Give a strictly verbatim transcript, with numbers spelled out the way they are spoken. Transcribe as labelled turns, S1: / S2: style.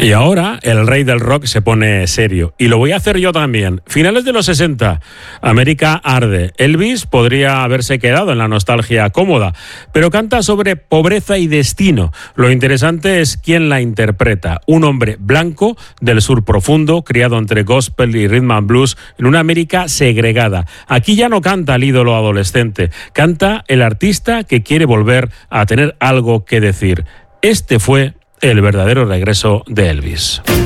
S1: Y ahora el rey del rock se pone serio. Y lo voy a hacer yo también. Finales de los sesenta, América arde. Elvis podría haberse quedado en la nostalgia cómoda, pero canta sobre pobreza y destino. Lo interesante es quién la interpreta. Un hombre blanco del sur profundo, criado entre gospel y rhythm and blues en una América segregada. Aquí ya no canta el ídolo adolescente, canta el artista que quiere volver a tener algo que decir. Este fue el verdadero regreso de Elvis.